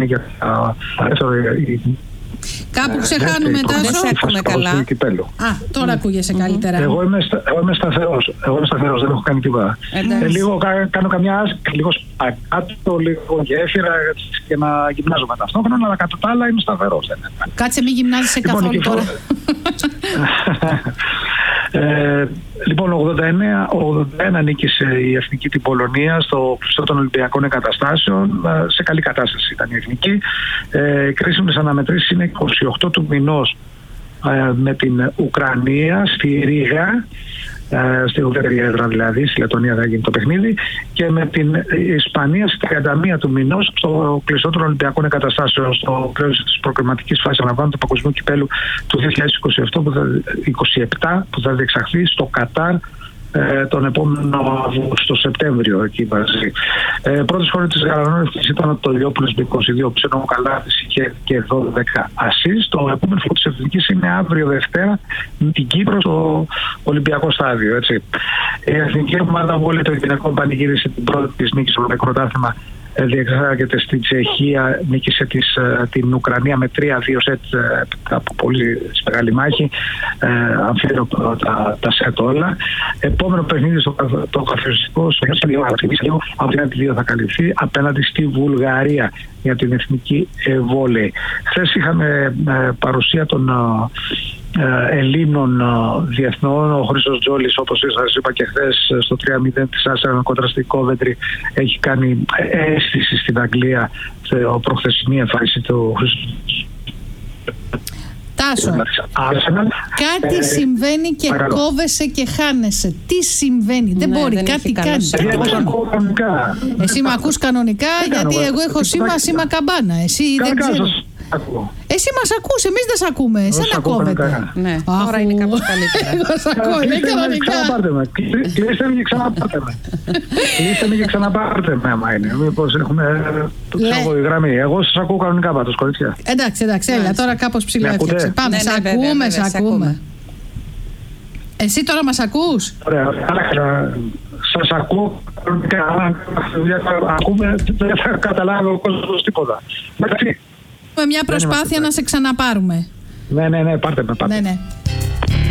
είναι για Κάπου ξεχάνουμε, Τάσο. Δεν σε ακούμε καλά. Τώρα ακούγεσαι καλύτερα. Εγώ είμαι σταθερός. Δεν έχω κάνει τίποτα. Λίγο κάνω καμιά άσκηση, λίγο σπακάτο, λίγο γέφυρα και να γυμνάζομαι ταυτόχρονα, αλλά κατά τα άλλα είμαι σταθερός. Κάτσε, μην γυμνάζεσαι καθόλου τώρα. Λοιπόν, 81 νίκησε η Εθνική την Πολωνία στο πλειστό των Ολυμπιακών Εγκαταστάσεων. Σε καλή κατάσταση ήταν η Εθνική. Κρίσιμες αναμετρήσεις είναι 28 του μηνός με την Ουκρανία στη Ρήγα, στη ουδέτερη έδρα δηλαδή, στη Λετωνία θα γίνει το παιχνίδι, και με την Ισπανία στη 31 του μηνός στο κλειστό των Ολυμπιακών Εγκαταστάσεων, στο πλαίσιο της προκριματικής φάσης αναβάνω του Παγκοσμίου Κυπέλου του 2027 που θα διεξαχθεί στο Κατάρ τον επόμενο Αύγουστο, Σεπτέμβριο εκεί μαζί. Πρώτος χώρος της γαλανόρευκης ήταν ο Τολιόπουλος με 22 ψένο Καλάθης και 12 ασίστ. Το επόμενο χώρο της Εθνικής είναι αύριο Δευτέρα με την Κύπρο στο Ολυμπιακό Στάδιο. Έτσι. Η Εθνική Ομάδα Βόλεϊ των Γυναικών πανηγύρισε την πρώτη της νίκη στο Ευρωπαϊκό Πρωτάθλημα. Διεξάγεται στην Τσεχία, νίκησε την Ουκρανία με 3-2 σετ από πολύ μεγάλη μάχη, αμφίροπο τα σετ όλα. Επόμενο παιχνίδι στο καθοριστικό στο από την άλλη θα καλυφθεί απέναντι στη Βουλγαρία για την Εθνική Βόλεϊ. Χθες είχαμε παρουσία των Ελλήνων διεθνών. Ο Χρήστος Τζόλης, όπως σας είπα και χθες, στο 3-0 της Άσεραν κόντρα στη Κόβεντρι έχει κάνει αίσθηση στην Αγγλία προχθεσινή εμφάνιση του Τάσο, κάτι συμβαίνει και κόβεσαι και χάνεσαι. Τι συμβαίνει? Δεν μπορεί, κάτι κάνει. Εσύ με ακούς κανονικά, γιατί εγώ έχω σήμα καμπάνα. Εσύ δεν ξέρεις. Εσύ μας ακούς, εμείς δεν σ' ακούμε. Εσένα κόβεται. Ναι, τώρα είναι κάπως καλύτερα. Εγώ σ' ακούω, είναι κανονικά. Κλείστε με και ξαναπάρτε με. άμα είναι. Μήπως έχουμε η γραμμή. Εγώ σας ακούω κανονικά πάντως, κορίτσια. Εντάξει, έλα, τώρα κάπως ψηλά έφτιαξε. Πάμε, σ' ακούμε. Εσύ τώρα μας ακούς? Ωραία, σας ακούω κανονικά. Ακούμε, δεν θα καταλάβει ο κόσμος τίποτα. Με μια προσπάθεια να σε ξαναπάρουμε. Ναι, πάρτε με. Ναι.